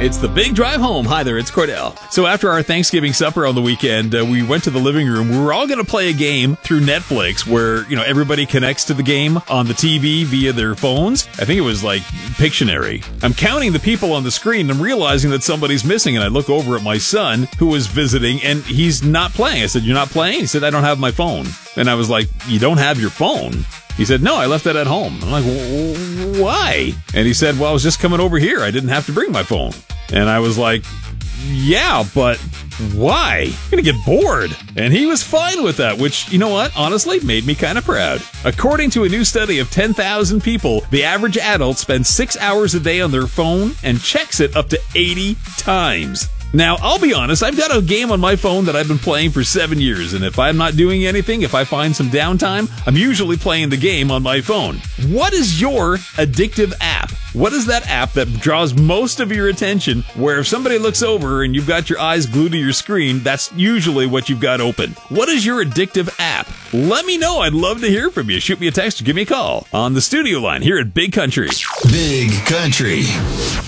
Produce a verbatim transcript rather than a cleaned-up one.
It's the Big Drive Home. Hi there, it's Cordell. So after our Thanksgiving supper on the weekend, uh, we went to the living room. We were all going to play a game through Netflix where, you know, everybody connects to the game on the T V via their phones. I think it was like Pictionary. I'm counting the people on the screen and I'm realizing that somebody's missing, and I look over at my son who was visiting and he's not playing. I said, "You're not playing?" He said, "I don't have my phone." And I was like, "You don't have your phone?" He said, "No, I left it at home." I'm like, "Why?" And he said, "Well, I was just coming over here. I didn't have to bring my phone." And I was like, "Yeah, but why? I'm gonna get bored." And he was fine with that, which, you know what, honestly made me kind of proud. According to a new study of ten thousand people, the average adult spends six hours a day on their phone and checks it up to eighty times. Now, I'll be honest, I've got a game on my phone that I've been playing for seven years, and if I'm not doing anything, if I find some downtime, I'm usually playing the game on my phone. What is your addictive app? What is that app that draws most of your attention, where if somebody looks over and you've got your eyes glued to your screen, that's usually what you've got open? What is your addictive app? Let me know. I'd love to hear from you. Shoot me a text or give me a call on the studio line here at Big Country. Big Country.